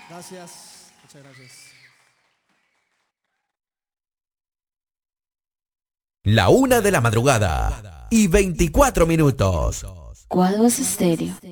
Gracias, muchas gracias. La 1 de la madrugada y 24 minutos. Cuadros Estéreo.